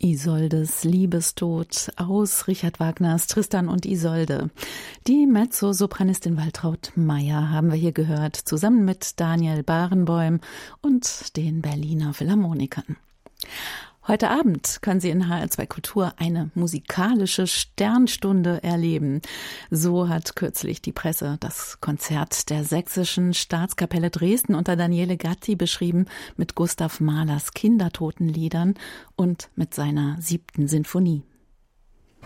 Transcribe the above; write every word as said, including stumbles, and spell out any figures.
Isoldes Liebestod aus Richard Wagners Tristan und Isolde. Die Mezzosopranistin Waltraud Mayer haben wir hier gehört, zusammen mit Daniel Barenboim und den Berliner Philharmonikern. Heute Abend können Sie in H R zwei Kultur eine musikalische Sternstunde erleben. So hat kürzlich die Presse das Konzert der Sächsischen Staatskapelle Dresden unter Daniele Gatti beschrieben, mit Gustav Mahlers Kindertotenliedern und mit seiner siebten Sinfonie.